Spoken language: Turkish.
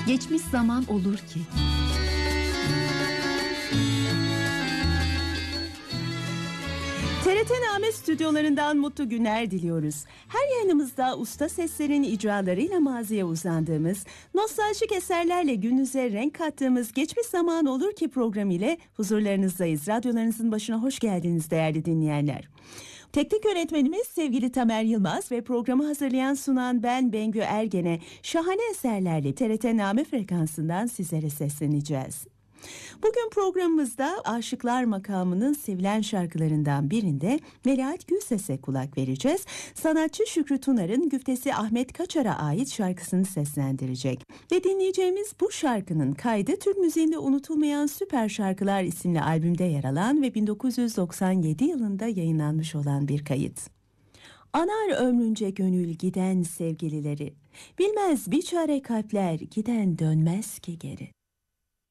Geçmiş zaman olur ki. TRT Name stüdyolarından mutlu günler diliyoruz. Her yayınımızda usta seslerin icralarıyla maziye uzandığımız, nostaljik eserlerle gününüze renk kattığımız Geçmiş Zaman Olur Ki programı ile huzurlarınızdayız. Radyolarınızın başına hoş geldiniz değerli dinleyenler. Teknik yönetmenimiz sevgili Tamer Yılmaz ve programı hazırlayan sunan ben Bengü Ergen'e şahane eserlerle TRT Name frekansından sizlere sesleneceğiz. Bugün programımızda Aşıklar makamının sevilen şarkılarından birinde Melahat Gülses'e kulak vereceğiz. Sanatçı Şükrü Tunar'ın güftesi Ahmet Kaçar'a ait şarkısını seslendirecek. Ve dinleyeceğimiz bu şarkının kaydı Türk müziğinde unutulmayan Süper Şarkılar isimli albümde yer alan ve 1997 yılında yayınlanmış olan bir kayıt. Anar ömrünce gönül giden sevgilileri, bilmez bir çare kalpler giden dönmez ki geri.